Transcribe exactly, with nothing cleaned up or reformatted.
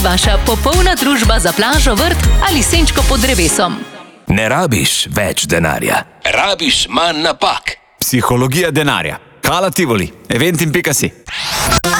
Vaša popolna družba za plažo, vrt ali senčko pod drevesom. Ne rabiš več denarja, rabiš manj napak. Psihologija denarja. Hala Tivoli, eventim pika si.